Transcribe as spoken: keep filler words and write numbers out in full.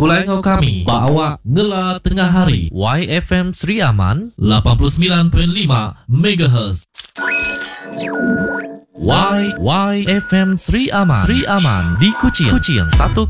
Segulai kami bawa ngela tengah hari Y F M Sri Aman lapan puluh sembilan perpuluhan lima megahertz. Y Y F M Sri Aman Sri Aman di Kuching Kuching satu